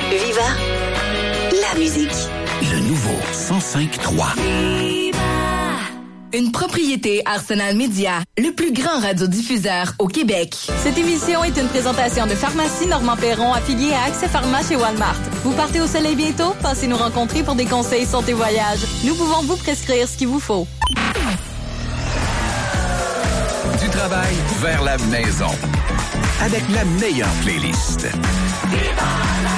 Viva la musique. Le nouveau 105.3. Une propriété Arsenal Média, le plus grand radiodiffuseur au Québec. Cette émission est une présentation de Pharmacie Normand-Perron affiliée à Accès Pharma chez Walmart. Vous partez au soleil bientôt? Passez nous rencontrer pour des conseils santé voyage. Nous pouvons vous prescrire ce qu'il vous faut. Du travail vers la maison. Avec la meilleure playlist. Viva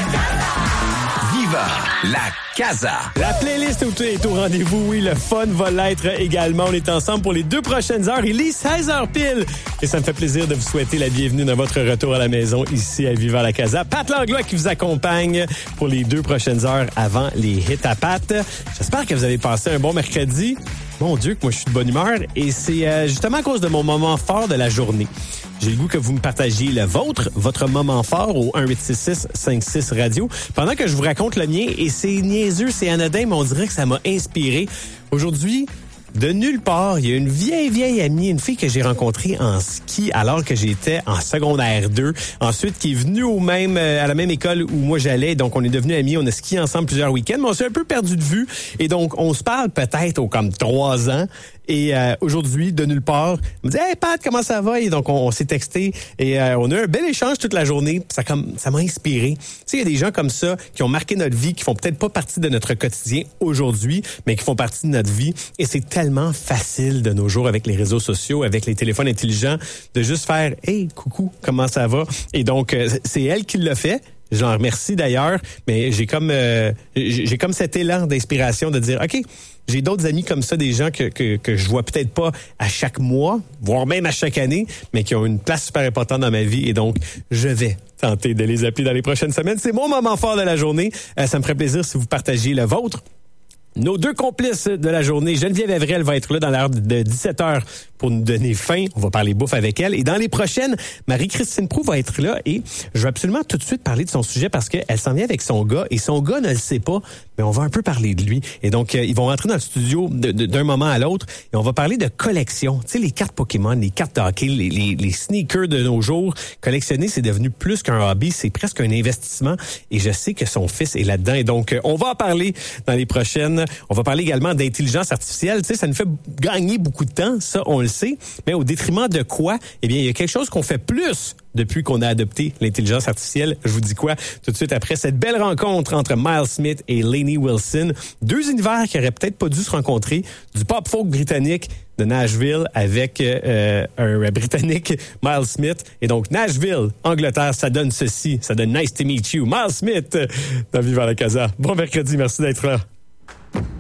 la Casa! La playlist est au rendez-vous, oui, le fun va l'être également. On est ensemble pour les 2 prochaines heures. Il est 16h pile. Et ça me fait plaisir de vous souhaiter la bienvenue dans votre retour à la maison ici à Viva la Casa. Pat Langlois qui vous accompagne pour les 2 prochaines heures avant les hits à Pat. J'espère que vous avez passé un bon mercredi. Mon Dieu, que moi je suis de bonne humeur. Et c'est justement à cause de mon moment fort de la journée. J'ai le goût que vous me partagiez le vôtre, votre moment fort au 1-866-56-radio, pendant que je vous raconte le mien. Et c'est niaiseux, c'est anodin, mais on dirait que ça m'a inspiré. Aujourd'hui, de nulle part, il y a une vieille amie, une fille que j'ai rencontrée en ski alors que j'étais en secondaire 2. Ensuite, qui est venue à la même école où moi j'allais. Donc, on est devenus amis. On a skié ensemble plusieurs week-ends, mais on s'est un peu perdu de vue. Et donc, on se parle peut-être aux comme 3 ans. Et aujourd'hui, de nulle part, elle me dit « Hey Pat, comment ça va? » Et donc, on s'est texté et on a eu un bel échange toute la journée. Ça m'a inspiré. Tu sais, il y a des gens comme ça qui ont marqué notre vie, qui font peut-être pas partie de notre quotidien aujourd'hui, mais qui font partie de notre vie. Et c'est tellement facile de nos jours avec les réseaux sociaux, avec les téléphones intelligents, de juste faire « Hey, coucou, comment ça va? » Et donc, c'est elle qui l'a fait. Je l'en remercie d'ailleurs, mais j'ai comme cet élan d'inspiration de dire « OK, j'ai d'autres amis comme ça, des gens que je vois peut-être pas à chaque mois, voire même à chaque année, mais qui ont une place super importante dans ma vie. Et donc, je vais tenter de les appeler dans les prochaines semaines. C'est mon moment fort de la journée. Ça me ferait plaisir si vous partagiez le vôtre. Nos 2 complices de la journée, Geneviève Evrel va être là dans l'heure de 17h pour nous donner faim. On va parler bouffe avec elle. Et dans les prochaines, Marie-Christine Proulx va être là et je vais absolument tout de suite parler de son sujet parce qu'elle s'en vient avec son gars et son gars ne le sait pas, mais on va un peu parler de lui. Et donc, ils vont rentrer dans le studio d'un moment à l'autre et on va parler de collection. Tu sais, les cartes Pokémon, les cartes de hockey, les sneakers de nos jours. Collectionner, c'est devenu plus qu'un hobby, c'est presque un investissement et je sais que son fils est là-dedans. Et donc, on va en parler dans les prochaines. On va parler également d'intelligence artificielle. Tu sais, ça nous fait gagner beaucoup de temps, ça, on le sait. Mais au détriment de quoi? Eh bien, il y a quelque chose qu'on fait plus depuis qu'on a adopté l'intelligence artificielle. Je vous dis quoi? Tout de suite après cette belle rencontre entre Miles Smith et Lainey Wilson. 2 univers qui auraient peut-être pas dû se rencontrer. Du pop-folk britannique de Nashville avec un Britannique, Miles Smith. Et donc, Nashville, Angleterre, ça donne ceci. Ça donne Nice to meet you. Miles Smith dans Viva la Casa. Bon mercredi, merci d'être là.